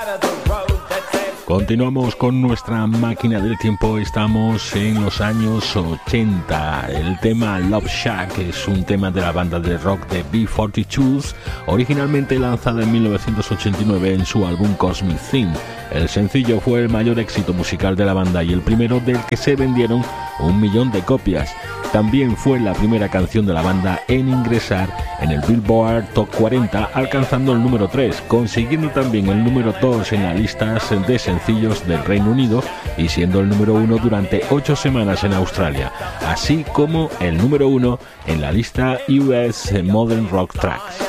Continuamos con nuestra máquina del tiempo, estamos en los años 80. El tema Love Shack es un tema de la banda de rock de B-52s, originalmente lanzada en 1989 en su álbum Cosmic Theme. El sencillo fue el mayor éxito musical de la banda y el primero del que se vendieron 1 millón de copias. También fue la primera canción de la banda en ingresar en el Billboard Top 40, alcanzando el número 3, consiguiendo también el número 2 en las listas de sencillos del Reino Unido y siendo el número 1 durante 8 semanas en Australia, así como el número 1 en la lista US Modern Rock Tracks.